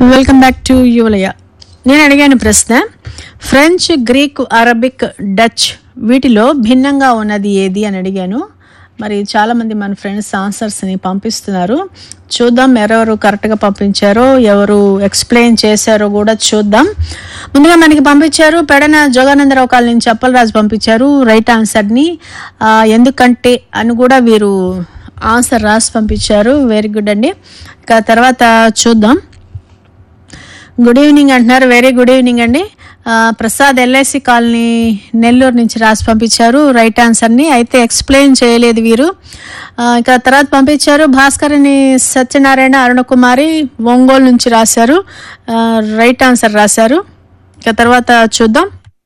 Welcome back to యువలయ. నేను అడిగాను ప్రశ్న, ఫ్రెంచ్, గ్రీక్, అరబిక్, డచ్ వీటిలో భిన్నంగా ఉన్నది ఏది అని అడిగాను. మరి చాలామంది మన ఫ్రెండ్స్ ఆన్సర్స్ని పంపిస్తున్నారు. చూద్దాం ఎవరెవరు కరెక్ట్గా పంపించారో, ఎవరు ఎక్స్ప్లెయిన్ చేశారో కూడా చూద్దాం. ముందుగా మనకి పంపించారు పెడన జోగానందరావు కాలనీ నుంచి అప్పలరాజు పంపించారు రైట్ ఆన్సర్ని. ఎందుకంటే అని కూడా వీరు ఆన్సర్ రాసి పంపించారు. వెరీ గుడ్ అండి. ఇక తర్వాత చూద్దాం. గుడ్ ఈవినింగ్ అంటున్నారు. వెరీ గుడ్ ఈవినింగ్ అండి. ప్రసాద్ ఎల్ఐసి కాలనీ నెల్లూరు నుంచి రాసి పంపించారు రైట్ ఆన్సర్ని. అయితే ఎక్స్ప్లెయిన్ చేయలేదు వీరు. ఇక తర్వాత పంపించారు భాస్కర్ని సత్యనారాయణ అరుణకుమారి ఒంగోలు నుంచి రాశారు రైట్ ఆన్సర్ రాశారు. ఇక తర్వాత చూద్దాం.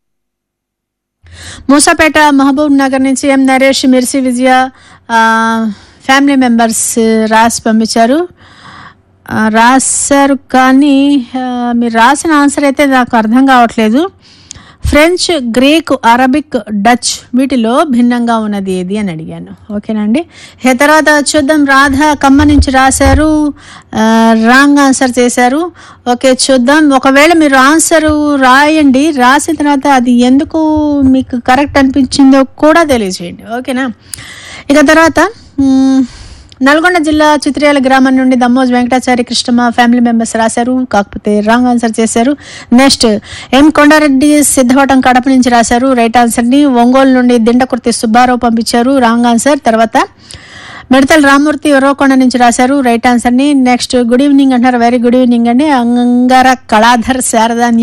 మూసాపేట మహబూబ్ నగర్ నుంచి ఎం నరేష్, మిర్సి విజయ ఫ్యామిలీ మెంబర్స్ రాసి పంపించారు. రాశారు కానీ మీరు రాసిన ఆన్సర్ అయితే నాకు అర్థం కావట్లేదు. ఫ్రెంచ్, గ్రీక్, అరబిక్, డచ్ వీటిలో భిన్నంగా ఉన్నది ఏది అని అడిగాను. ఓకేనండి. తర్వాత చూద్దాం. రాధ ఖమ్మ నుంచి రాశారు, రాంగ్ ఆన్సర్ చేశారు. ఓకే చూద్దాం. ఒకవేళ మీరు ఆన్సర్ రాయండి, రాసిన తర్వాత అది ఎందుకు మీకు కరెక్ట్ అనిపించిందో కూడా తెలియజేయండి. ఓకేనా. ఇక తర్వాత నల్గొండ జిల్లా చిత్రియాల గ్రామం నుండి దమ్మోజ్ వెంకటాచారి కృష్ణమ్మ ఫ్యామిలీ మెంబర్స్ రాశారు, కాకపోతే రాంగ్ ఆన్సర్ చేశారు. నెక్స్ట్ ఎం కొండారెడ్డి సిద్ధవటం కడప నుంచి రాశారు రైట్ ఆన్సర్ని. ఒంగోలు నుండి దిండకుర్తి సుబ్బారావు పంపించారు రాంగ్ ఆన్సర్. తర్వాత మిడతల రామూర్తి ఉరవకొండ నుంచి రాశారు రైట్ ఆన్సర్ని. నెక్స్ట్ గుడ్ ఈవినింగ్ అంటారు. వెరీ గుడ్ ఈవినింగ్ అండి. అంగార కళాధర్ శారదా